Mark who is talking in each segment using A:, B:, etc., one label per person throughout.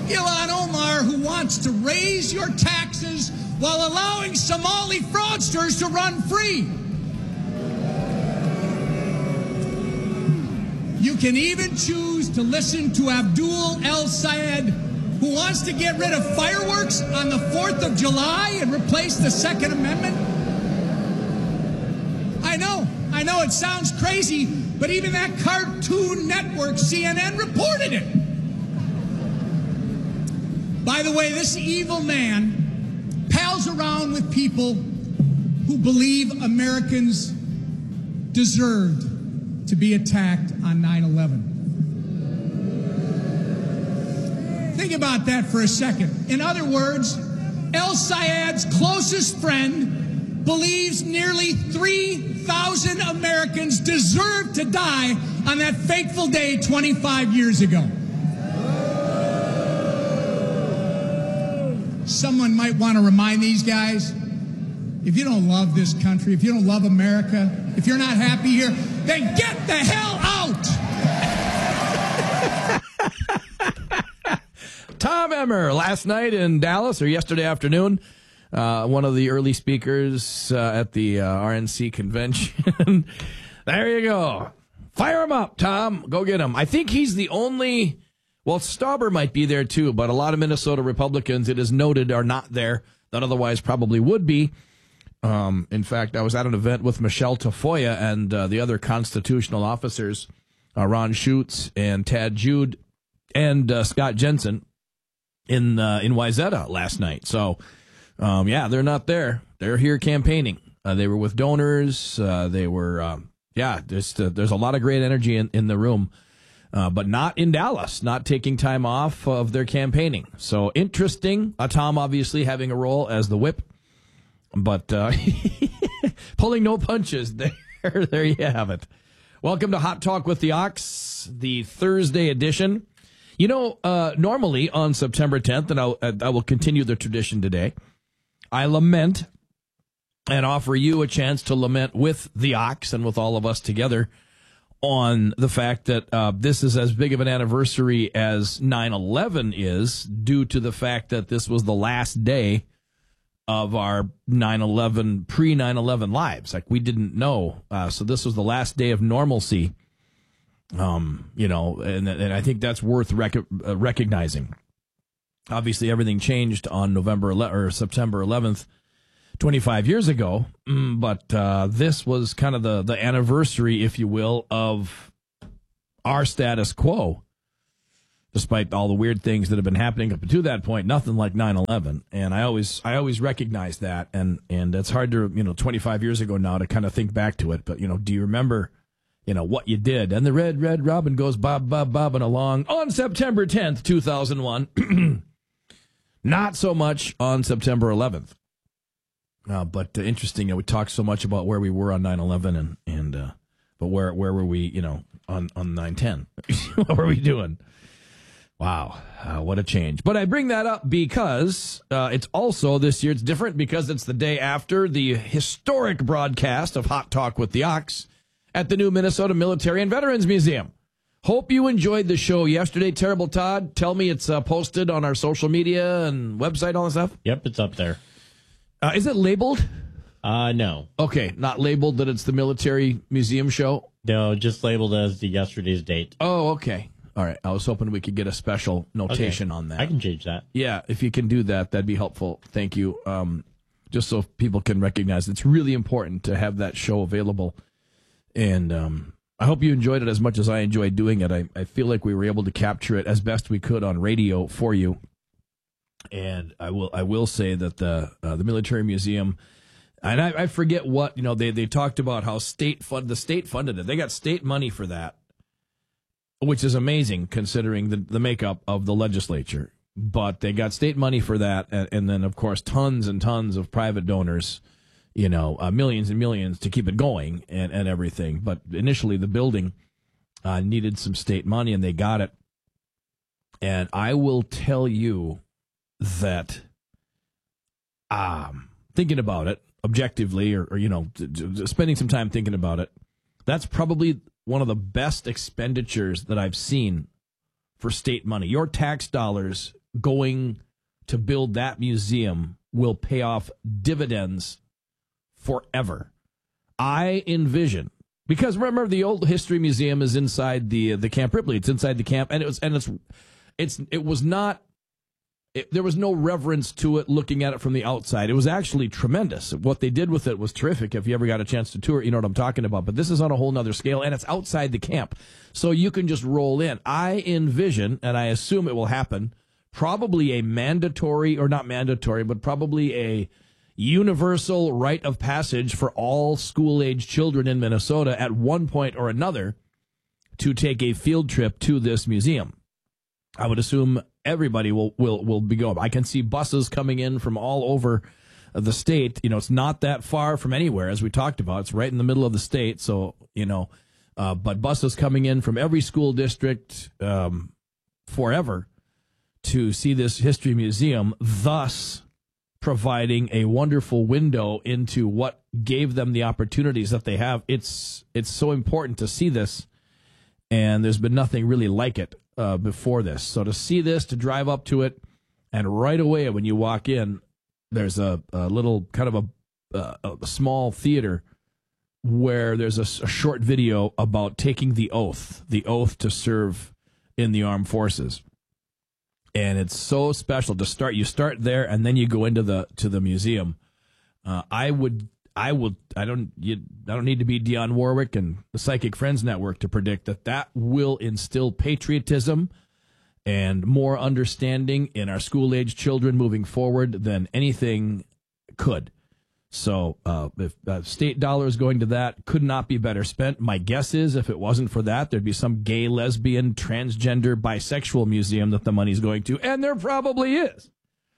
A: Ilhan Omar, who wants to raise your taxes while allowing Somali fraudsters to run free. You can even choose to listen to Abdul El-Sayed, who wants to get rid of fireworks on the 4th of July and replace the Second Amendment. I know it sounds crazy, but even that cartoon network, CNN, reported it. By the way, this evil man pals around with people who believe Americans deserved to be attacked on 9/11. Think about that for a second. In other words, El-Sayed's closest friend believes nearly 3,000 Americans deserved to die on that fateful day 25 years ago. Someone might want to remind these guys, if you don't love this country, if you don't love America, if you're not happy here, then get the hell out!
B: Tom Emmer, last night in Dallas, or yesterday afternoon, one of the early speakers at the RNC convention. There you go. Fire him up, Tom. Go get him. I think he's the only... Well, Stauber might be there, too, but a lot of Minnesota Republicans, it is noted, are not there, that otherwise probably would be. In fact, I was at an event with Michelle Tafoya and the other constitutional officers, Ron Schutz and Tad Jude and Scott Jensen in Wayzata last night. So, yeah, they're not there. They're here campaigning. They were with donors. They were, there's a lot of great energy in the room. But not in Dallas, not taking time off of their campaigning. So interesting. Tom obviously having a role as the whip, but pulling no punches. There you have it. Welcome to Hot Talk with the Ox, the Thursday edition. You know, normally on September 10th, and I will continue the tradition today, I lament and offer you a chance to lament with the Ox and with all of us together on the fact that this is as big of an anniversary as 9/11 is, due to the fact that this was the last day of our 9/11, pre-9/11 lives. Like, we didn't know. So this was the last day of normalcy, and I think that's worth recognizing. Obviously, everything changed on September 11th. 25 years ago, but this was kind of the anniversary, if you will, of our status quo. Despite all the weird things that have been happening up to that point, nothing like 9/11. And I always recognize that, and it's hard to 25 years ago now to kind of think back to it. But do you remember what you did? And the red robin goes bobbing along on September 10th, 2001. Not so much on September 11th. But interesting, we talked so much about where we were on 9/11 but where were we, on 9/10? What were we doing? Wow, what a change. But I bring that up because it's also this year, it's different because it's the day after the historic broadcast of Hot Talk with the Ox at the new Minnesota Military and Veterans Museum. Hope you enjoyed the show yesterday. Terrible Todd, tell me it's posted on our social media and website, all that stuff?
C: Yep, it's up there.
B: Is it labeled?
C: No.
B: Okay, not labeled that it's the Military Museum show?
C: No, just labeled as the yesterday's date.
B: Oh, okay. All right. I was hoping we could get a special notation on that.
C: I can change that.
B: Yeah, if you can do that, that'd be helpful. Thank you. Just so people can recognize it's really important to have that show available. And I hope you enjoyed it as much as I enjoyed doing it. I feel like we were able to capture it as best we could on radio for you. And I will say that the Military Museum, and I forget what, they talked about how the state funded it. They got state money for that, which is amazing considering the makeup of the legislature. But they got state money for that, and then, of course, tons and tons of private donors, millions and millions to keep it going and everything. But initially, the building needed some state money, and they got it. And I will tell you that thinking about it objectively, or spending some time thinking about it, that's probably one of the best expenditures that I've seen for state money. Your tax dollars going to build that museum will pay off dividends forever. I envision, because remember, the old history museum is inside the Camp Ripley. It's inside the camp, and there was no reverence to it looking at it from the outside. It was actually tremendous. What they did with it was terrific. If you ever got a chance to tour it, you know what I'm talking about. But this is on a whole nother scale, and it's outside the camp. So you can just roll in. I envision, and I assume it will happen, probably a mandatory, or not mandatory, but probably a universal rite of passage for all school-age children in Minnesota at one point or another to take a field trip to this museum. I would assume everybody will be going. I can see buses coming in from all over the state. You know, it's not that far from anywhere, as we talked about. It's right in the middle of the state. So, but buses coming in from every school district forever to see this history museum, thus providing a wonderful window into what gave them the opportunities that they have. It's so important to see this, and there's been nothing really like it before this. So to see this, to drive up to it, and right away when you walk in, there's a little kind of a small theater where there's a short video about taking the oath to serve in the armed forces. And it's so special to start. You start there, and then you go into the museum. I don't need to be Dionne Warwick and the Psychic Friends Network to predict that will instill patriotism and more understanding in our school-age children moving forward than anything could. So if state dollars going to that could not be better spent. My guess is if it wasn't for that, there'd be some gay, lesbian, transgender, bisexual museum that the money's going to, and there probably is.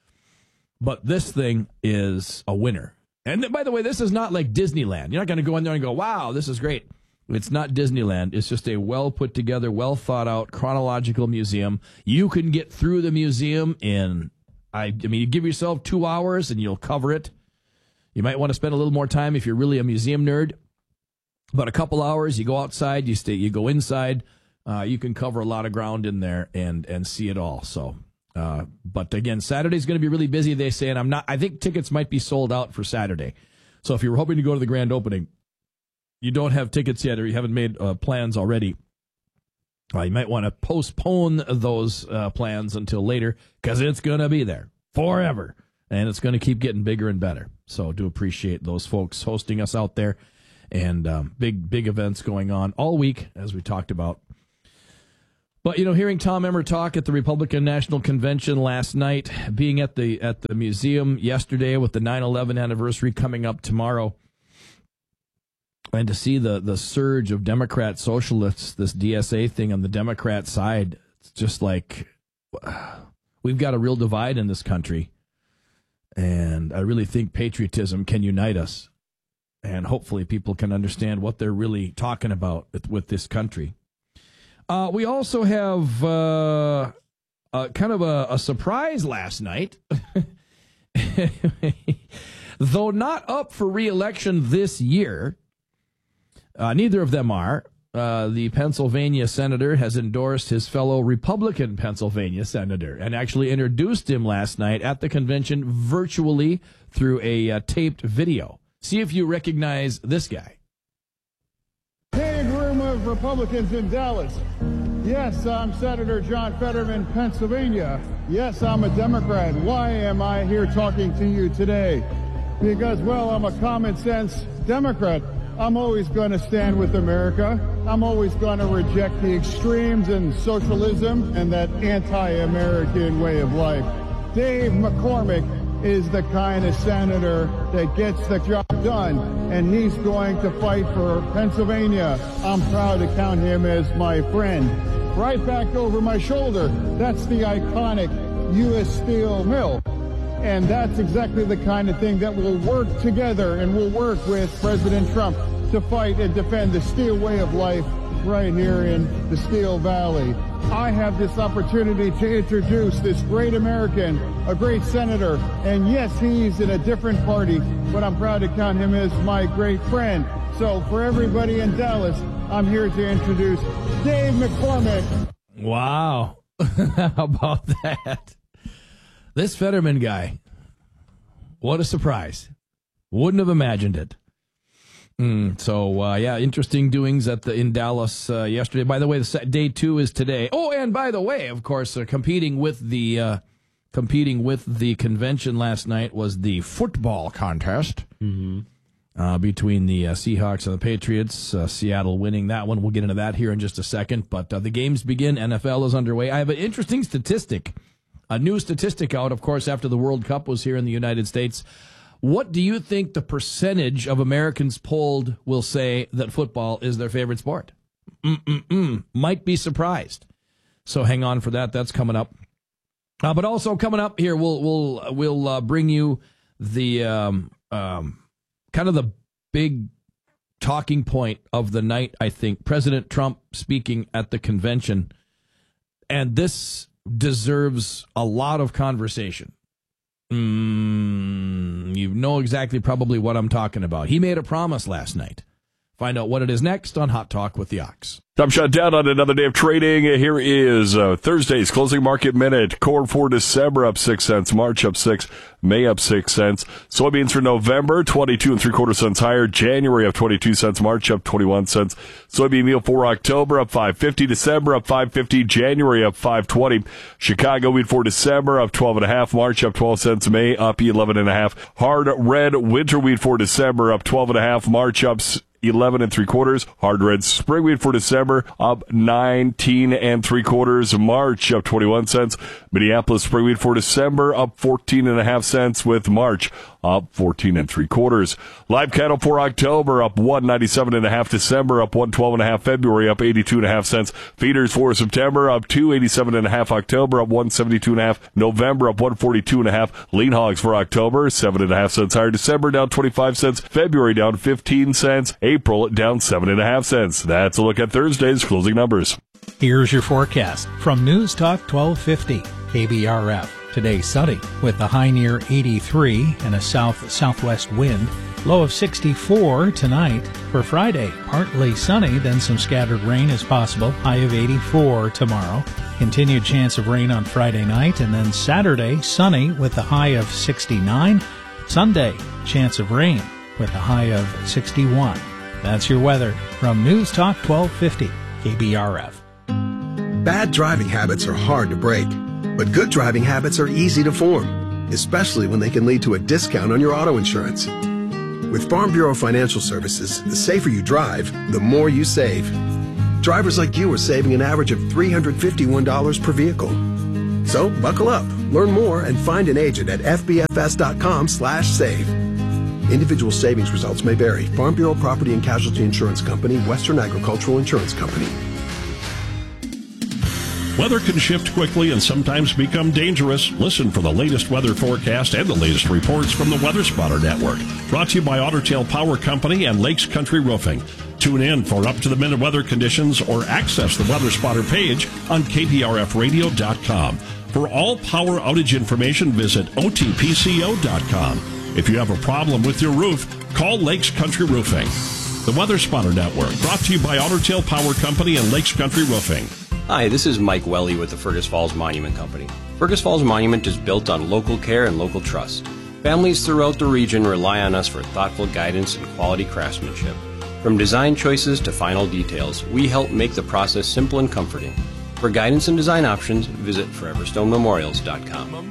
B: But this thing is a winner. And by the way, this is not like Disneyland. You're not going to go in there and go, wow, this is great. It's not Disneyland. It's just a well put together, well thought out chronological museum. You can get through the museum in, you give yourself 2 hours and you'll cover it. You might want to spend a little more time if you're really a museum nerd. But a couple hours, you go outside, you go inside. You can cover a lot of ground in there and see it all. So, but again, Saturday's going to be really busy, they say, and I think tickets might be sold out for Saturday. So if you're hoping to go to the grand opening, you don't have tickets yet, or you haven't made plans already, you might want to postpone those plans until later, because it's going to be there forever, and it's going to keep getting bigger and better. So do appreciate those folks hosting us out there, and big events going on all week, as we talked about. But, hearing Tom Emmer talk at the Republican National Convention last night, being at the museum yesterday with the 9/11 anniversary coming up tomorrow, and to see the surge of Democrat socialists, this DSA thing on the Democrat side, it's just like we've got a real divide in this country. And I really think patriotism can unite us. And hopefully people can understand what they're really talking about with this country. We also have kind of a surprise last night. Though not up for re-election this year, neither of them are. The Pennsylvania senator has endorsed his fellow Republican Pennsylvania senator and actually introduced him last night at the convention virtually through a taped video. See if you recognize this guy.
D: Big room of Republicans in Dallas. Yes, I'm Senator John Fetterman, Pennsylvania. Yes, I'm a Democrat. Why am I here talking to you today? Because, well, I'm a common sense Democrat. I'm always going to stand with America. I'm always going to reject the extremes and socialism and that anti-American way of life. Dave McCormick is the kind of senator that gets the job done, and he's going to fight for Pennsylvania. I'm proud to count him as my friend. Right back over my shoulder, that's the iconic U.S. Steel mill. And that's exactly the kind of thing that will work together, and will work with President Trump to fight and defend the steel way of life right here in the Steel Valley. I have this opportunity to introduce this great American, a great senator, and yes, he's in a different party, but I'm proud to count him as my great friend. So for everybody in Dallas, I'm here to introduce Dave McCormick.
B: Wow. How about that? This Fetterman guy, what a surprise. Wouldn't have imagined it. Interesting doings in Dallas yesterday. By the way, day 2 is today. Oh, and by the way, of course, competing with the convention last night was the football contest between the Seahawks and the Patriots. Seattle winning that one. We'll get into that here in just a second. But the games begin. NFL is underway. I have an interesting statistic, a new statistic out, of course, after the World Cup was here in the United States. What do you think the percentage of Americans polled will say that football is their favorite sport? Might be surprised. So hang on for that. That's coming up. But also coming up here, we'll bring you the kind of the big talking point of the night, I think. President Trump speaking at the convention. And this deserves a lot of conversation. You know exactly probably what I'm talking about. He made a promise last night. Find out what it is next on Hot Talk with the Ox.
E: Time shut down on another day of trading. Here is Thursday's closing market minute. Corn for December up 6 cents. March up 6. May up 6 cents. Soybeans for November 22 3/4 cents higher. January up 22 cents. March up 21 cents. Soybean meal for October up 5.50. December up 5.50. January up 5.20. Chicago wheat for December up 12.5. March up 12 cents. May up 11.5. Hard red winter wheat for December up 12.5. March up 11 3/4. Hard red spring wheat for December up 19 3/4. March up 21 cents. Minneapolis spring wheat for December up 14.5 cents, with March up 14 3/4. Live cattle for October up 197.5. December up 112.5. February up 82.5 cents. Feeders for September up 287.5. October up 172.5. November up 142.5. Lean hogs for October 7.5 cents higher. December down 25 cents. February down 15 cents. April down 7.5 cents. That's a look at Thursday's closing numbers.
F: Here's your forecast from News Talk 1250 KBRF. Today sunny with a high near 83 and a south-southwest wind. Low of 64 tonight. For Friday, partly sunny, then some scattered rain is possible. High of 84 tomorrow. Continued chance of rain on Friday night, and then Saturday, sunny with a high of 69. Sunday, chance of rain with a high of 61. That's your weather from News Talk 1250 KBRF.
G: Bad driving habits are hard to break, but good driving habits are easy to form, especially when they can lead to a discount on your auto insurance. With Farm Bureau Financial Services, the safer you drive, the more you save. Drivers like you are saving an average of $351 per vehicle. So buckle up, learn more, and find an agent at fbfs.com/save. Individual savings results may vary. Farm Bureau Property and Casualty Insurance Company, Western Agricultural Insurance Company.
H: Weather can shift quickly and sometimes become dangerous. Listen for the latest weather forecast and the latest reports from the Weather Spotter Network. Brought to you by Otter Tail Power Company and Lakes Country Roofing. Tune in for up-to-the-minute weather conditions or access the Weather Spotter page on KPRFradio.com. For all power outage information, visit OTPCO.com. If you have a problem with your roof, call Lakes Country Roofing. The Weather Spotter Network, brought to you by Otter Tail Power Company and Lakes Country Roofing.
I: Hi, this is Mike Welly with the Fergus Falls Monument Company. Fergus Falls Monument is built on local care and local trust. Families throughout the region rely on us for thoughtful guidance and quality craftsmanship. From design choices to final details, we help make the process simple and comforting. For guidance and design options, visit foreverstonememorials.com.